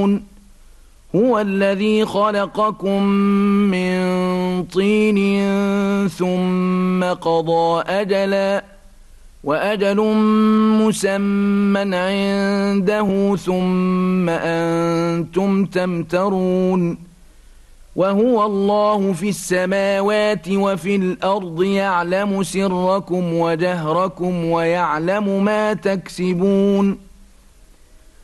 هو الذي خلقكم من طين ثم قضى أجلا وأجل مسمى عنده ثم أنتم تمترون وهو الله في السماوات وفي الأرض يعلم سركم وجهركم ويعلم ما تكسبون